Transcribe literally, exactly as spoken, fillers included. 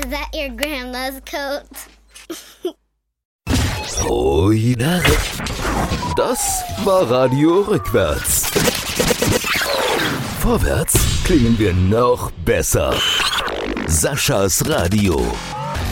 Is that your grandma's coat? Oh ja, das war Radio Rückwärts. Vorwärts klingen wir noch besser. Saschas Radio.